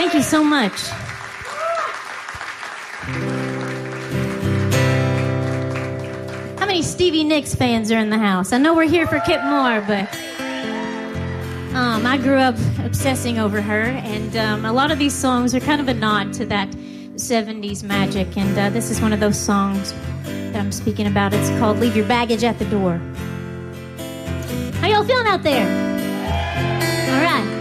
Thank you so much. How many Stevie Nicks fans are in the house? I know we're here for Kip Moore, but I grew up obsessing over her, and a lot of these songs are kind of a nod to that 70s magic, and this is one of those songs that I'm speaking about. It's called Leave Your Baggage at the Door. How y'all feeling out there? All right.